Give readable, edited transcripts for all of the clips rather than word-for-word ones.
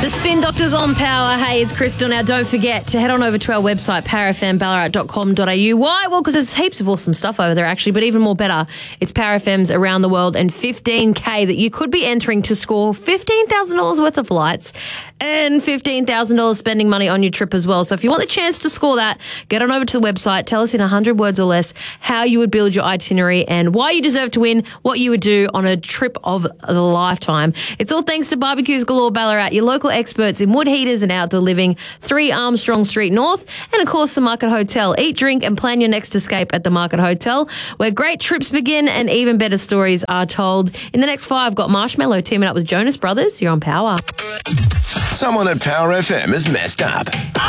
Spin Doctors on Power. Hey, it's Crystal. Now, don't forget to head on over to our website, powerfmballarat.com.au. Why? Well, because there's heaps of awesome stuff over there, actually, but even more better, it's Power FM's Around the World and $15K that you could be entering to score $15,000 worth of lights and $15,000 spending money on your trip as well. So if you want the chance to score that, get on over to the website, tell us in 100 words or less how you would build your itinerary and why you deserve to win, what you would do on a trip of a lifetime. It's all thanks to Barbecues Galore Ballarat, your local experts in wood heaters and outdoor living, 3 Armstrong Street North, and of course the Market Hotel. Eat, drink and plan your next escape at the Market Hotel, where great trips begin and even better stories are told. In the next 5, got Marshmello teaming up with Jonas Brothers. You're on Power. Someone at Power FM has messed up.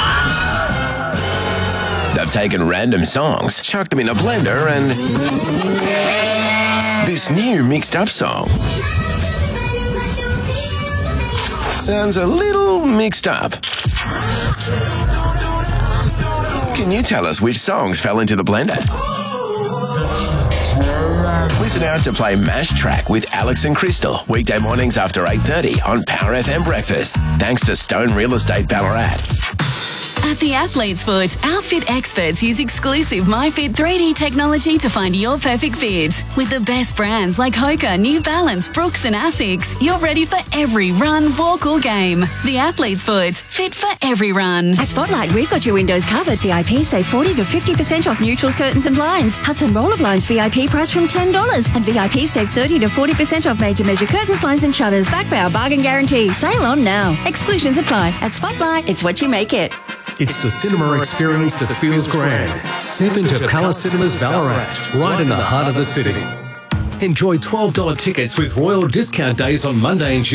They've taken random songs, chucked them in a blender, and this new mixed up song sounds a little mixed up. Can you tell us which songs fell into the blender? Listen out to play Mash Track with Alex and Crystal, weekday mornings after 8:30 on Power FM Breakfast. Thanks to Stone Real Estate Ballarat. At the Athlete's Foot, our fit experts use exclusive MyFit 3D technology to find your perfect fit. With the best brands like Hoka, New Balance, Brooks and Asics, you're ready for every run, walk or game. The Athlete's Foot, fit for every run. At Spotlight, we've got your windows covered. VIP save 40 to 50% off neutrals, curtains and blinds. Hudson Roller Blinds VIP price from $10. And VIP save 30 to 40% off major measure curtains, blinds and shutters. Backed by our bargain guarantee. Sale on now. Exclusions apply. At Spotlight, it's what you make it. It's the cinema experience that feels grand. Step into Palace Cinemas Ballarat, right in the heart of the city. Enjoy $12 tickets with Royal Discount Days on Monday and Tuesday.